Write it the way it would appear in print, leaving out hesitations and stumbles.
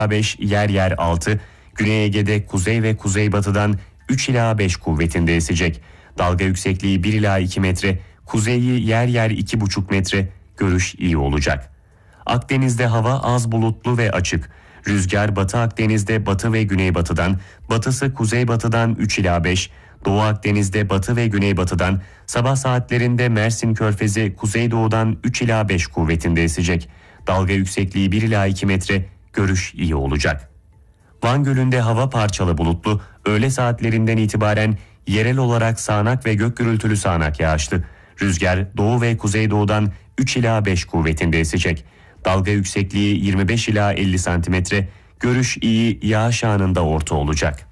5, yer yer 6, Güney Ege'de kuzey ve kuzeybatıdan 3 ila 5 kuvvetinde esecek. Dalga yüksekliği 1 ila 2 metre, kuzeyi yer yer 2,5 metre, görüş iyi olacak. Akdeniz'de hava az bulutlu ve açık. Rüzgar Batı Akdeniz'de batı ve güneybatıdan, batısı kuzeybatıdan 3 ila 5, Doğu Akdeniz'de batı ve güneybatıdan, sabah saatlerinde Mersin Körfezi kuzeydoğudan 3 ila 5 kuvvetinde esecek. Dalga yüksekliği 1 ila 2 metre, görüş iyi olacak. Van Gölü'nde hava parçalı bulutlu, öğle saatlerinden itibaren yerel olarak sağanak ve gök gürültülü sağanak yağışlı. Rüzgar doğu ve kuzeydoğudan 3 ila 5 kuvvetinde esecek. Dalga yüksekliği 25 ila 50 santimetre, görüş iyi, yağış anında orta olacak.